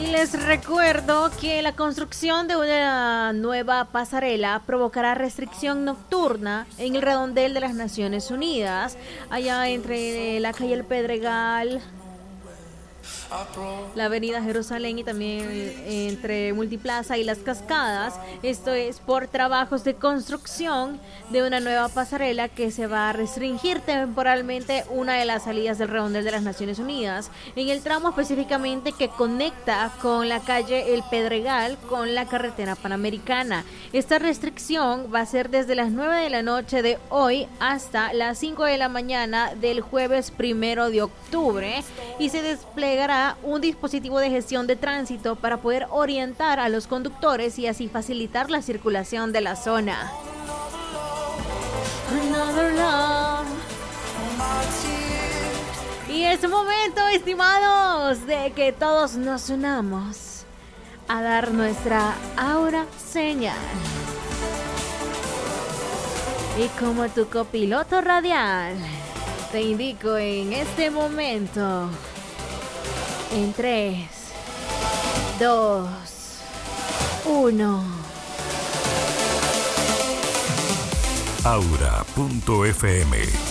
Y les recuerdo que la construcción de una nueva pasarela provocará restricción nocturna en el redondel de las Naciones Unidas, allá entre la calle El Pedregal, la avenida Jerusalén y también entre Multiplaza y Las Cascadas. Esto es por trabajos de construcción de una nueva pasarela que se va a restringir temporalmente una de las salidas del redondel de las Naciones Unidas, en el tramo específicamente que conecta con la calle El Pedregal con la carretera panamericana. Esta restricción va a ser desde las 9 de la noche de hoy hasta las 5 de la mañana del jueves 1 de octubre y se desplegará un dispositivo de gestión de tránsito para poder orientar a los conductores y así facilitar la circulación de la zona. Y es momento, estimados, de que todos nos unamos a dar nuestra aura señal. Y como tu copiloto radial, te indico en este momento, en 3, 2, 1. Aura.fm